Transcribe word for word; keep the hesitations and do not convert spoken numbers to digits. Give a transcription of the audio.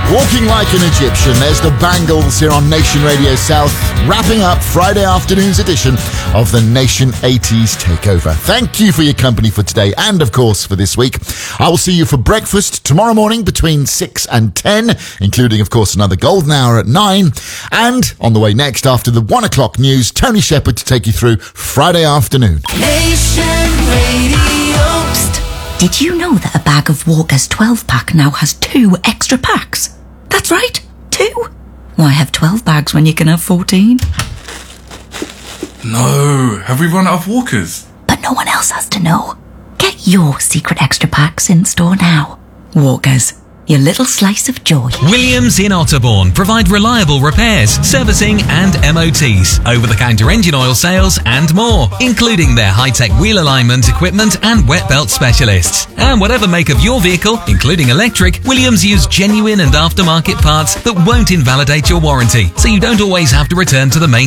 Walking like an Egyptian, there's the Bangles here on Nation Radio South, wrapping up Friday afternoon's edition of the Nation eighties Takeover. Thank you for your company for today and, of course, for this week. I will see you for breakfast tomorrow morning between six and ten, including, of course, another golden hour at nine. And on the way next, after the one o'clock news, Tony Shepherd to take you through Friday afternoon. Nation Radio. Psst. Did you know that a bag of Walker's twelve pack now has two extra packs? That's right, two. Why have twelve bags when you can have fourteen? No, have we run out of Walkers? But no one else has to know. Get your secret extra packs in store now. Walkers, your little slice of joy. Williams in Otterbourne provide reliable repairs, servicing and M O Ts, over-the-counter engine oil sales and more, including their high-tech wheel alignment equipment and wet belt specialists. And whatever make of your vehicle, including electric, Williams use genuine and aftermarket parts that won't invalidate your warranty, so you don't always have to return to the main